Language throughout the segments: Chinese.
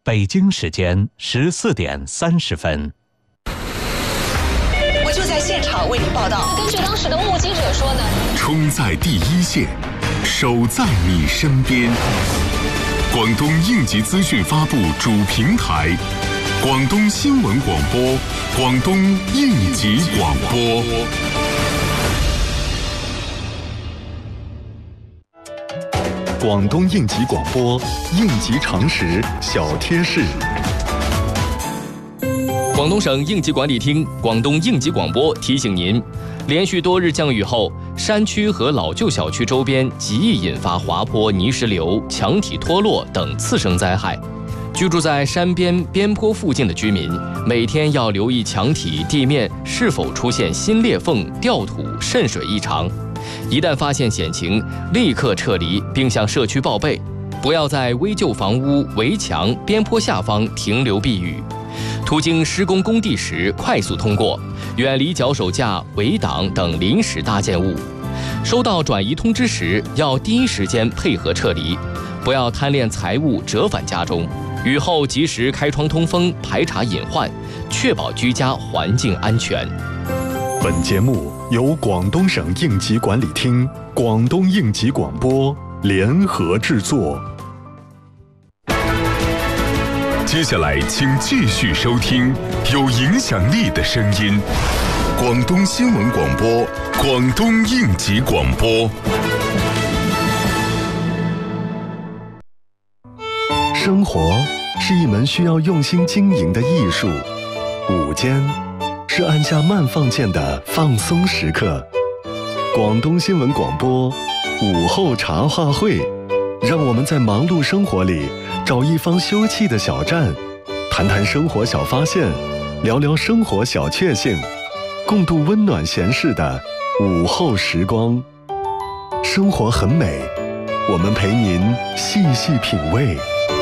北京时间14:30。 我就在现场为您报道。 根据当时的目击者说呢， 冲在第一线，守在你身边。广东应急资讯发布主平台，广东新闻广播，广东应急广播。 广东应急广播，应急常识小贴士。 广东省应急管理厅、广东应急广播提醒您，连续多日降雨后，山区和老旧小区周边极易引发滑坡、泥石流、墙体脱落等次生灾害。居住在山边、边坡附近的居民，每天要留意墙体、地面是否出现新裂缝、掉土、渗水异常。一旦发现险情，立刻撤离，并向社区报备，不要在危旧房屋、围墙、边坡下方停留避雨。途经施工工地时，快速通过，远离脚手架、围挡等临时搭建物。收到转移通知时，要第一时间配合撤离，不要贪恋财物折返家中。雨后及时开窗通风，排查隐患，确保居家环境安全。 本节目由广东省应急管理厅、广东应急广播联合制作。 接下来，请继续收听有影响力的声音——广东新闻广播、广东应急广播。 生活是一门需要用心经营的艺术，午间是按下慢放键的放松时刻。广东新闻广播午后茶话会，让我们在忙碌生活里找一方休憩的小站，谈谈生活小发现，聊聊生活小确幸，共度温暖闲适的午后时光。生活很美，我们陪您细细品味。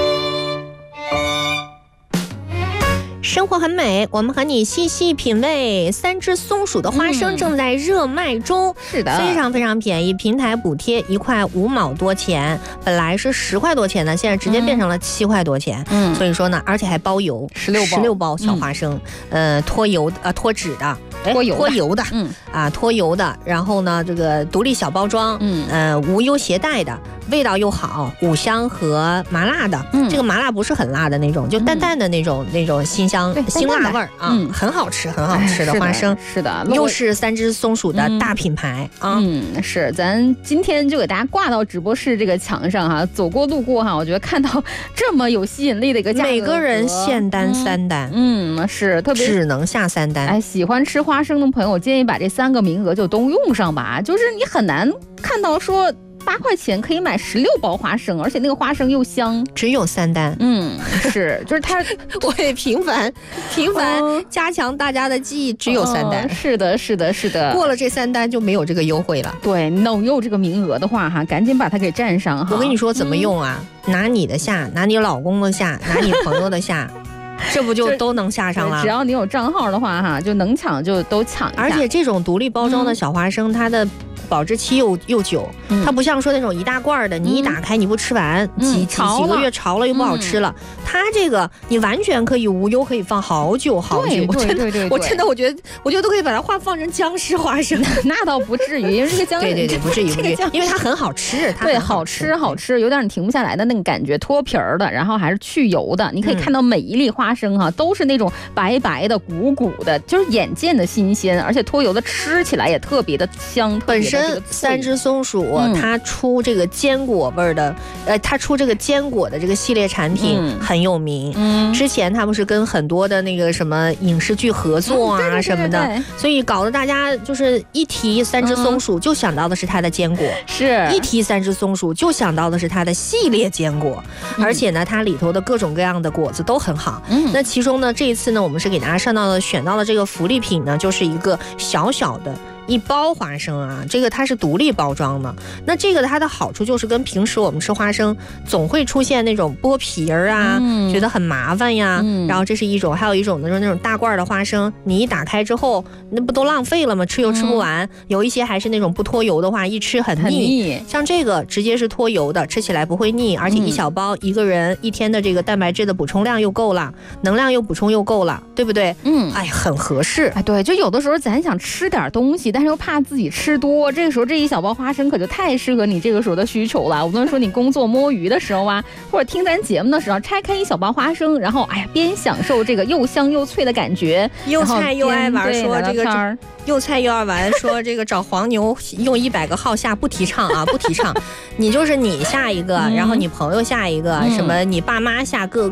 生活很美，我们和你细细品味。3只松鼠的花生正在热卖中， 是的， 非常非常便宜，平台补贴1块5毛多钱，本来是10块多钱的，现在直接变成了7块多钱。所以说呢，而且还包邮，16包小花生，脱油脱脂的。脱油的，脱油的，然后呢，这个独立小包装，无忧携带的，味道又好，五香和麻辣的，这个麻辣不是很辣的那种，就淡淡的那种辛辣味儿啊，很好吃的花生， 是的， 又是3只松鼠的大品牌啊， 是，咱今天就给大家挂到直播室这个墙上哈，走过路过哈，我觉得看到这么有吸引力的一个价格， 每个人限单3单， 是特别只能下3单， 哎，喜欢吃花生的朋友，我建议把这3个名额就都用上吧。就是你很难看到说8块钱可以买16包花生，而且那个花生又香， 只有3单。 是，就是它， 我也频繁加强大家的记忆，只有3单。 是的， 过了这3单就没有这个优惠了。 对，能用这个名额的话哈，赶紧把它给占上哈。 我跟你说怎么用啊？拿你的下，拿你老公的下，拿你朋友的下。这不就都能下上了？ 只要你有账号的话哈，就能抢就都抢一下。 而且这种独立包装的小花生，它的保质期又久，它不像说那种一大罐的，你一打开你不吃完，几个月潮了又不好吃了。它这个你完全可以无忧，可以放好久好久。 对， 我真的我觉得都可以把它放成僵尸花生。 那倒不至于，因为这个僵尸对不至于，因为它很好吃， 对，好吃，有点停不下来的那个感觉，脱皮儿的，然后还是去油的。你可以看到每一粒花生哈，都是那种白白的、鼓鼓的，就是眼见的新鲜，而且脱油的，吃起来也特别的香。 本身3只松鼠它出这个坚果味儿的，它出这个坚果的这个系列产品很有名。之前它不是跟很多的那个什么影视剧合作啊什么的，所以搞得大家就是一提3只松鼠就想到的是它的坚果， 是一提3只松鼠就想到的是它的系列坚果，而且呢，它里头的各种各样的果子都很好。那其中呢，这一次呢，我们是给大家选到的这个福利品呢，就是一个小小的一包花生啊，这个它是独立包装的。那这个它的好处就是跟平时我们吃花生总会出现那种剥皮儿啊，觉得很麻烦呀。然后这是一种，还有一种呢，就是那种大罐的花生，你一打开之后，那不都浪费了吗？吃又吃不完。有一些还是那种不脱油的话，一吃很腻。像这个直接是脱油的，吃起来不会腻，而且一小包，一个人一天的这个蛋白质的补充量又够了，能量又补充又够了，对不对？哎，很合适。 哎，对，就有的时候咱想吃点东西，但是又怕自己吃多，这个时候这一小包花生可就太适合你这个时候的需求了。无论说你工作摸鱼的时候啊，或者听咱节目的时候，拆开一小包花生，然后哎呀，边享受这个又香又脆的感觉， 又菜又爱玩，说这个又菜又爱玩，说这个找黄牛用100个号下不提倡啊，不提倡。你就是你下一个，然后你朋友下一个，什么你爸妈下各